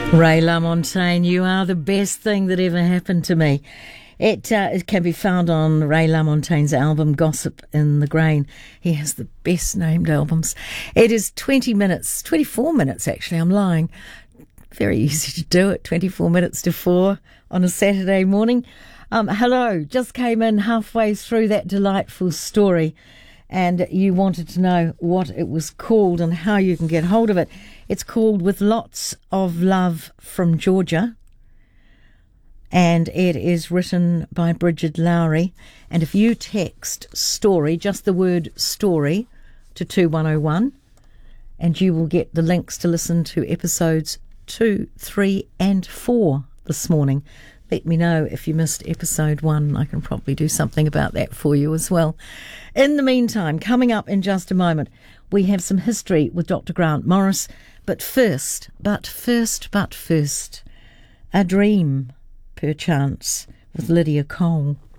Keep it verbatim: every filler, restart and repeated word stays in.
Ray LaMontagne, you are the best thing that ever happened to me. It, uh, it can be found on Ray LaMontagne's album Gossip in the Grain. He has the best named albums. It is twenty minutes, twenty-four minutes actually, I'm lying. Very easy to do it, twenty-four minutes to four on a Saturday morning. Um, hello, just came in halfway through that delightful story and you wanted to know what it was called and how you can get hold of it. It's called With Lots of Love from Georgia, and it is written by Bridget Lowry. And if you text story, just the word story, to two one oh one, and you will get the links to listen to episodes two, three and four this morning. Let me know if you missed episode one. I can probably do something about that for you as well. In the meantime, coming up in just a moment, we have some history with Doctor Grant Morris. But first, but first, but first, a dream, perchance, with Lydia Cole.